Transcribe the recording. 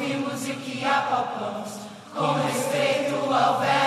ouvimos e que apalpamos, com respeito ao velho